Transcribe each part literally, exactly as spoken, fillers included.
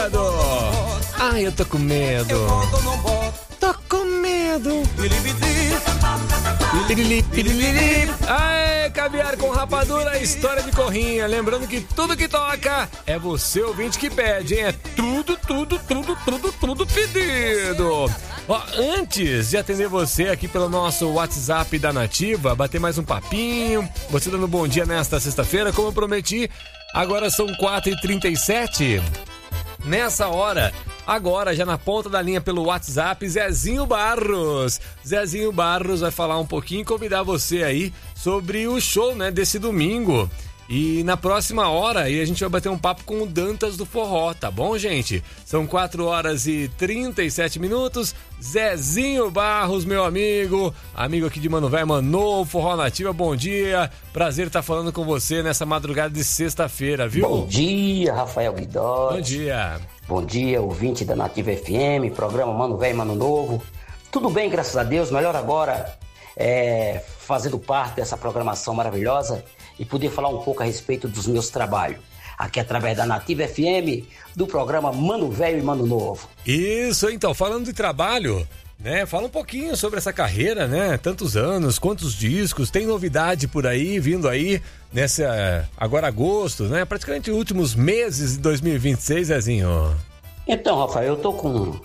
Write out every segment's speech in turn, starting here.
medo. Ai, eu tô com medo. Tô com medo. Pirili, pirili. Aê, caviar com rapadura, história de corrinha. Lembrando que tudo que toca é você, ouvinte, que pede, hein? É tudo, tudo, tudo, tudo, tudo pedido. Ó, antes de atender você aqui pelo nosso WhatsApp da Nativa, bater mais um papinho, você dando bom dia nesta sexta-feira, como eu prometi, agora são quatro e trinta e sete. Nessa hora, agora já na ponta da linha pelo WhatsApp, Zezinho Barros. Zezinho Barros vai falar um pouquinho e convidar você aí sobre o show, né, desse domingo. E na próxima hora aí a gente vai bater um papo com o Dantas do Forró, tá bom, gente? São quatro horas e trinta e sete minutos. Zezinho Barros, meu amigo, amigo aqui de Mano Velho, Mano, Forró Nativa, bom dia. Prazer estar falando com você nessa madrugada de sexta-feira, viu? Bom dia, Rafael Guidotti. Bom dia. Bom dia, ouvinte da Nativa F M, programa Mano Velho, Mano Novo. Tudo bem, graças a Deus, melhor agora é, fazendo parte dessa programação maravilhosa e poder falar um pouco a respeito dos meus trabalhos. Aqui através da Nativa F M, do programa Mano Velho e Mano Novo. Isso, então, falando de trabalho, né? Fala um pouquinho sobre essa carreira, né? Tantos anos, quantos discos, tem novidade por aí, vindo aí, nessa, agora agosto, né? Praticamente últimos meses de dois mil e vinte e seis, Zezinho. Então, Rafael, eu tô com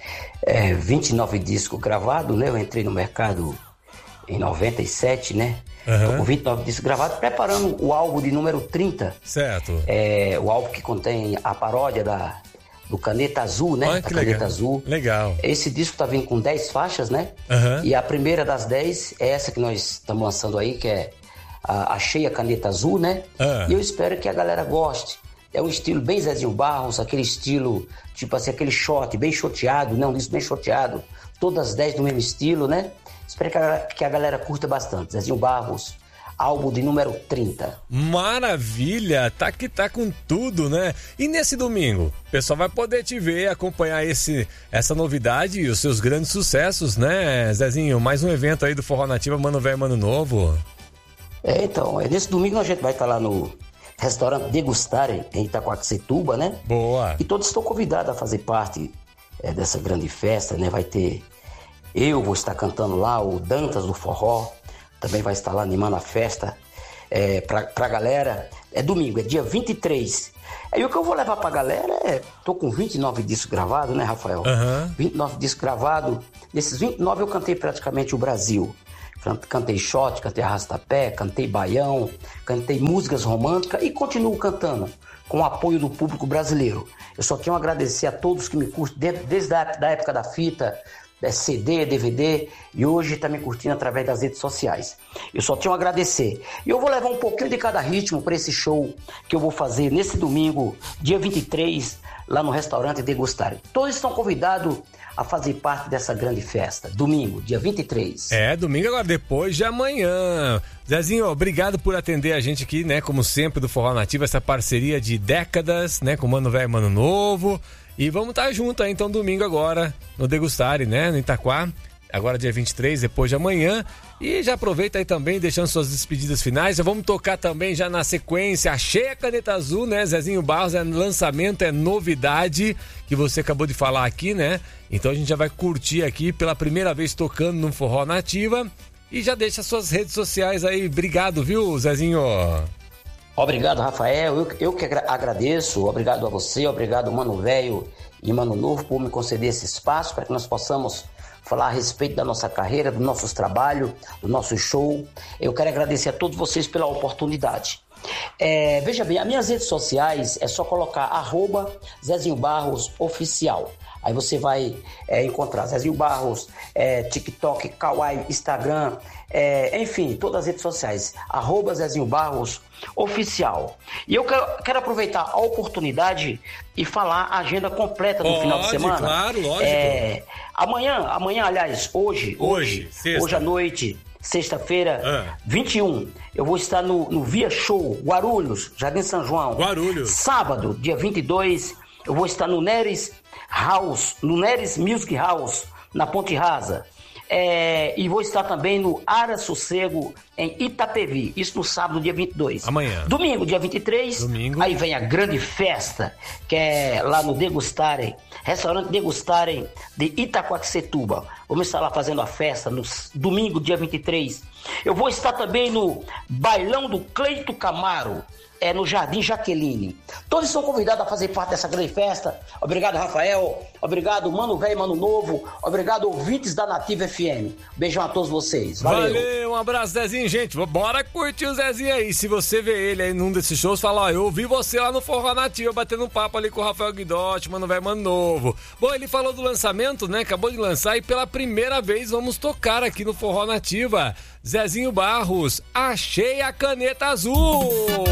é, vinte e nove discos gravados, né? Eu entrei no mercado em noventa e sete, né? Uhum. Tô com vinte e nove discos gravados, preparando o álbum de número trinta. Certo. É, o álbum que contém a paródia da, do Caneta Azul, né? Olha, da que Caneta legal. Azul. Legal. Esse disco tá vindo com dez faixas, né? Uhum. E a primeira das dez é essa que nós estamos lançando aí, que é a, a Cheia Caneta Azul, né? Uhum. E eu espero que a galera goste. É um estilo bem Zezinho Barros, aquele estilo, tipo assim, aquele shot, bem choteado, né? Um disco bem choteado. Todas as dez do mesmo estilo, né? Espero que a, que a galera curta bastante. Zezinho Barros, álbum de número trinta. Maravilha, tá que tá com tudo, né? E nesse domingo, o pessoal vai poder te ver, acompanhar esse, essa novidade e os seus grandes sucessos, né, Zezinho? Mais um evento aí do Forró Nativa, Mano Velho, Mano Novo. É, então, nesse domingo a gente vai estar lá no restaurante Degustar, em Itacoaxetuba, né? Boa. E todos estão convidados a fazer parte é, dessa grande festa, né? Vai ter, eu vou estar cantando lá, o Dantas do Forró, também vai estar lá animando a festa é, pra, pra galera. É domingo, é dia vinte e três. Aí o que eu vou levar pra galera é... Tô com vinte e nove discos gravados, né, Rafael? Uhum. vinte e nove discos gravados. Desses vinte e nove eu cantei praticamente o Brasil. Cantei shot, cantei arrastapé, cantei baião, cantei músicas românticas e continuo cantando com o apoio do público brasileiro. Eu só tenho a agradecer a todos que me curtem desde, desde a da época da fita, C D, D V D, e hoje está me curtindo através das redes sociais. Eu só tenho a agradecer. E eu vou levar um pouquinho de cada ritmo para esse show que eu vou fazer nesse domingo, dia vinte e três, lá no restaurante Degustar. Todos estão convidados a fazer parte dessa grande festa. Domingo, dia vinte e três. É, domingo agora, depois de amanhã. Zezinho, obrigado por atender a gente aqui, né, como sempre, do Forró Nativa, essa parceria de décadas, né, com Mano Velho e Mano Novo. E vamos estar junto aí, então, domingo agora, no Degustar, né, no Itaquá. Agora dia vinte e três, depois de amanhã. E já aproveita aí também, deixando suas despedidas finais. Já vamos tocar também já na sequência a Cheia Caneta Azul, né? Zezinho Barros, é lançamento, é novidade que você acabou de falar aqui, né? Então a gente já vai curtir aqui pela primeira vez tocando no Forró Nativa. E já deixa suas redes sociais aí. Obrigado, viu, Zezinho? Obrigado, Rafael. Eu, eu que agradeço. Obrigado a você, obrigado, Mano Velho e Mano Novo, por me conceder esse espaço para que nós possamos falar a respeito da nossa carreira, do nosso trabalho, do nosso show. Eu quero agradecer a todos vocês pela oportunidade. É, veja bem, as minhas redes sociais é só colocar arroba Zezinho Barros Oficial. Aí você vai é, encontrar Zezinho Barros, é, TikTok, Kawaii, Instagram, é, enfim, todas as redes sociais. Arroba Zezinho Barros Oficial. E eu quero, quero aproveitar a oportunidade e falar a agenda completa do pode, final de semana. Claro, lógico. É, amanhã, amanhã, aliás, hoje, hoje, hoje, hoje à noite, sexta-feira, ah. vinte e um, eu vou estar no, no Via Show, Guarulhos, Jardim São João. Guarulhos. Sábado, dia vinte e dois, eu vou estar no Neres House, no Neres Music House, na Ponte Rasa. É, e vou estar também no Ara Sossego, em Itapevi. Isso no sábado, dia vinte e dois. Amanhã. Domingo, dia vinte e três. Domingo. Aí vem a grande festa, que é lá no Degustarem, restaurante Degustarem de Itaquaquecetuba. Vamos estar lá fazendo a festa no domingo, dia vinte e três. Eu vou estar também no Bailão do Cleito Camaro, é no Jardim Jaqueline. Todos são convidados a fazer parte dessa grande festa. Obrigado, Rafael. Obrigado, Mano Velho, Mano Novo. Obrigado, ouvintes da Nativa F M. Beijão a todos vocês. Valeu. Valeu, um abraço, Zezinho. Gente, bora curtir o Zezinho aí. Se você vê ele aí num desses shows, fala, ó, eu ouvi você lá no Forró Nativa, batendo um papo ali com o Rafael Guidotti, Mano Velho, Mano Novo. Bom, ele falou do lançamento, né? Acabou de lançar e pela primeira vez vamos tocar aqui no Forró Nativa. Zezinho Barros, Achei a Caneta Azul.